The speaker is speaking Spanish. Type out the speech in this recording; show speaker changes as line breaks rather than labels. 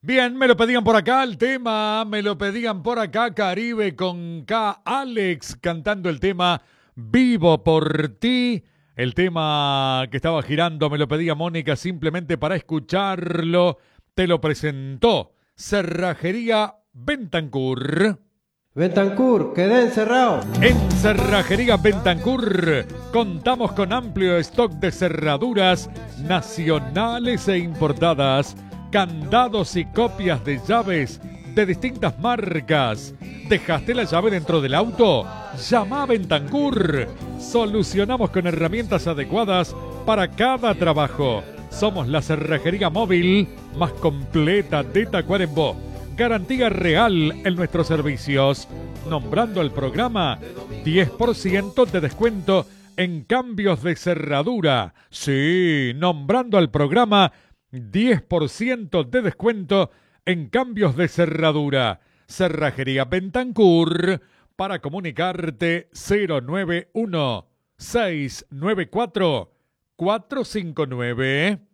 Bien, me lo pedían por acá el tema, me lo pedían por acá Caribe con K, Alex cantando el tema Vivo por ti, el tema que estaba girando, me lo pedía Mónica simplemente para escucharlo, te lo presentó Cerrajería Bentancur.
Bentancur, quedé encerrado.
En Cerrajería Bentancur contamos con amplio stock de cerraduras nacionales e importadas, candados y copias de llaves de distintas marcas. ¿Dejaste la llave dentro del auto? Llama a Bentancur. Solucionamos con herramientas adecuadas para cada trabajo. Somos la cerrajería móvil más completa de Tacuarembó. Garantía real en nuestros servicios. Nombrando el programa, 10% de descuento en cambios de cerradura. Sí, nombrando al programa, 10% de descuento en cambios de cerradura. Cerrajería Bentancur. Para comunicarte, 091 694 459.